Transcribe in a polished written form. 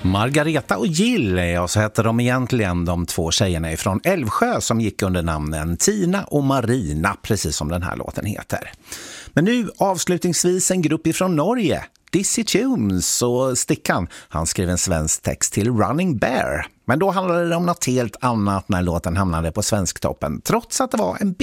Margareta och Jill, och så heter de egentligen de två tjejerna ifrån Älvsjö som gick under namnen Tina och Marina, precis som den här låten heter. Men nu avslutningsvis en grupp ifrån Norge, Dizzy Tunes, och Stickan, han skrev en svensk text till Running Bear. Men då handlade det om något helt annat när låten hamnade på Svensktoppen, trots att det var en